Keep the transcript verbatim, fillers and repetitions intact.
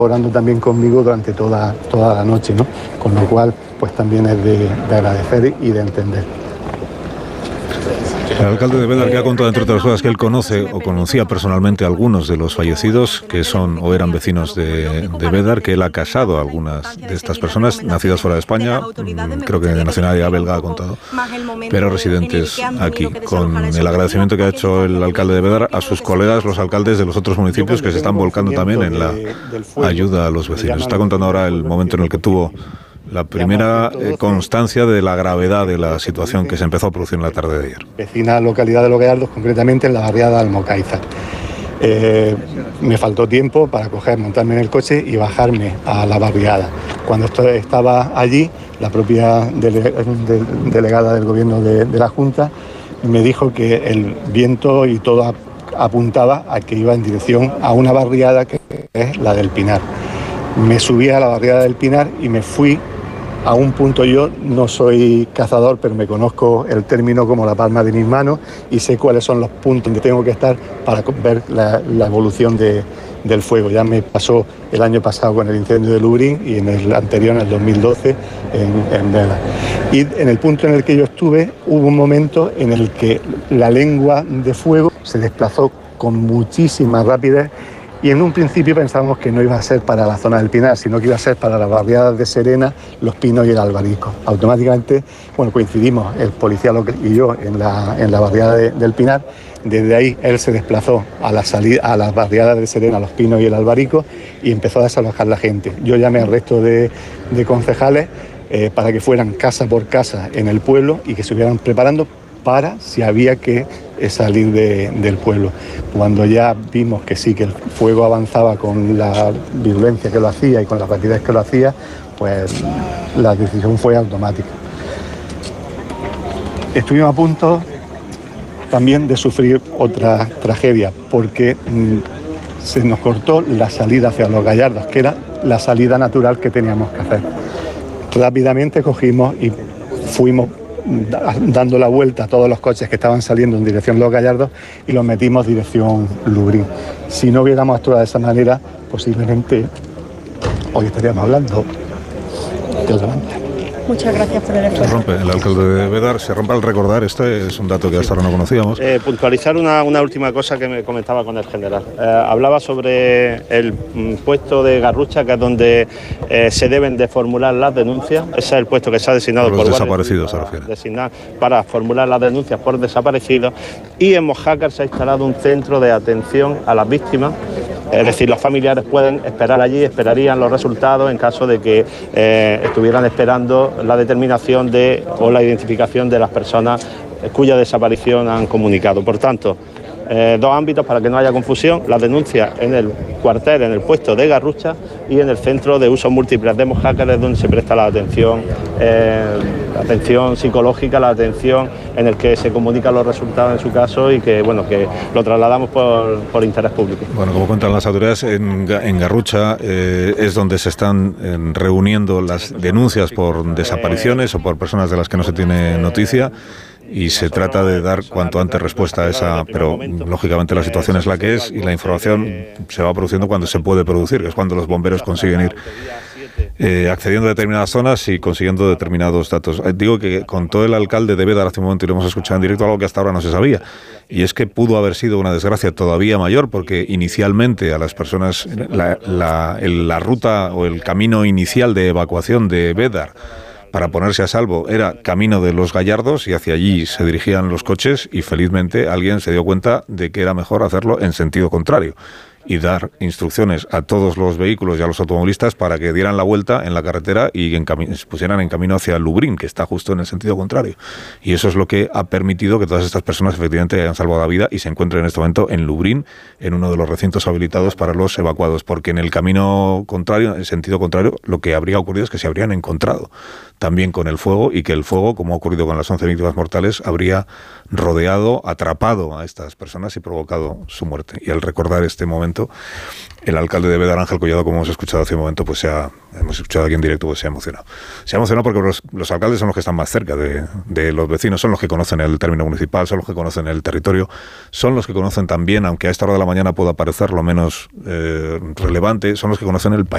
orando también conmigo durante toda, toda la noche, ¿no? Con lo cual, pues también es de, de agradecer y de entender. El alcalde de Bédar, que ha contado, entre otras cosas, que él conoce o conocía personalmente a algunos de los fallecidos que son o eran vecinos de, de Bédar, que él ha casado a algunas de estas personas nacidas fuera de España, creo que de nacionalidad belga ha contado, pero residentes aquí, con el agradecimiento que ha hecho el alcalde de Bédar a sus colegas, los alcaldes de los otros municipios, que se están volcando también en la ayuda a los vecinos. Está contando ahora el momento en el que tuvo la primera eh, constancia de la gravedad de la situación que se empezó a producir en la tarde de ayer. Vecina localidad de Los Gallardos, concretamente en la barriada de Almocaiza. Eh, me faltó tiempo para coger, montarme en el coche y bajarme a la barriada. Cuando estaba allí, la propia dele, de, delegada del gobierno de, de la Junta me dijo que el viento y todo apuntaba a que iba en dirección a una barriada que es la del Pinar. Me subí a la barriada del Pinar y me fui a un punto. Yo no soy cazador, pero me conozco el término como la palma de mis manos y sé cuáles son los puntos donde tengo que estar para ver la, la evolución de, del fuego. Ya me pasó el año pasado con el incendio de Lubrín y en el anterior, en el dos mil doce, en, en Bédar. Y en el punto en el que yo estuve, hubo un momento en el que la lengua de fuego se desplazó con muchísima rapidez. Y en un principio pensábamos que no iba a ser para la zona del Pinar, sino que iba a ser para las barriadas de Serena, Los Pinos y el Albarico. Automáticamente, bueno, coincidimos el policía local y yo en la, en la barriada de, del Pinar. Desde ahí él se desplazó a, la salida, a las barriadas de Serena, Los Pinos y el Albarico y empezó a desalojar la gente. Yo llamé al resto de, de concejales eh, para que fueran casa por casa en el pueblo y que se estuvieran preparando para si había que salir de, del pueblo. Cuando ya vimos que sí, que el fuego avanzaba con la virulencia que lo hacía y con la rapidez que lo hacía, pues la decisión fue automática. Estuvimos a punto también de sufrir otra tragedia, porque mmm, se nos cortó la salida hacia Los Gallardos, que era la salida natural que teníamos que hacer. Rápidamente cogimos y fuimos dando la vuelta a todos los coches que estaban saliendo en dirección Los Gallardos y los metimos dirección Lubrín. Si no hubiéramos actuado de esa manera, posiblemente hoy estaríamos hablando de otra manera. Muchas gracias por el esfuerzo. Se rompe el alcalde de Bédar, se rompe al recordar, este es un dato que hasta ahora no conocíamos. Eh, puntualizar una, una última cosa que me comentaba con el general. Eh, hablaba sobre el mm, puesto de Garrucha, que es donde eh, se deben de formular las denuncias. Ese es el puesto que se ha designado por los por desaparecidos, se refiere. Designar para formular las denuncias por desaparecidos. Y en Mojácar se ha instalado un centro de atención a las víctimas. Es decir, los familiares pueden esperar allí, esperarían los resultados en caso de que eh, estuvieran esperando la determinación de o la identificación de las personas cuya desaparición han comunicado. Por tanto, eh, dos ámbitos para que no haya confusión: las denuncias en el cuartel, en el puesto de Garrucha, y en el centro de usos múltiples de Mojácar, es donde se presta la atención, eh, la atención psicológica, la atención en el que se comunican los resultados en su caso y que, bueno, que lo trasladamos por, por interés público. Bueno, como cuentan las autoridades, en, en Garrucha eh, es donde se están eh, reuniendo las denuncias por desapariciones o por personas de las que no se tiene noticia. Y se trata de dar cuanto antes respuesta a esa, pero lógicamente la situación es la que es y la información se va produciendo cuando se puede producir, que es cuando los bomberos consiguen ir eh, accediendo a determinadas zonas y consiguiendo determinados datos. Eh, digo que contó el alcalde de Bédar hace un momento y lo hemos escuchado en directo, algo que hasta ahora no se sabía, y es que pudo haber sido una desgracia todavía mayor, porque inicialmente a las personas, la, la, el, la ruta o el camino inicial de evacuación de Bédar para ponerse a salvo era camino de Los Gallardos y hacia allí se dirigían los coches y felizmente alguien se dio cuenta de que era mejor hacerlo en sentido contrario y dar instrucciones a todos los vehículos y a los automovilistas para que dieran la vuelta en la carretera y en cami- se pusieran en camino hacia Lubrín, que está justo en el sentido contrario. Y eso es lo que ha permitido que todas estas personas efectivamente hayan salvado la vida y se encuentren en este momento en Lubrín, en uno de los recintos habilitados para los evacuados, porque en el camino contrario, en el sentido contrario, lo que habría ocurrido es que se habrían encontrado también con el fuego y que el fuego, como ha ocurrido con las once víctimas mortales, habría rodeado, atrapado a estas personas y provocado su muerte. Y al recordar este momento, el alcalde de Bédar, Ángel Collado, como hemos escuchado hace un momento, pues se ha, hemos escuchado aquí en directo, pues se ha emocionado. Se ha emocionado porque los, los alcaldes son los que están más cerca de, de los vecinos, son los que conocen el término municipal, son los que conocen el territorio, son los que conocen también, aunque a esta hora de la mañana pueda parecer lo menos eh, relevante, son los que conocen el país.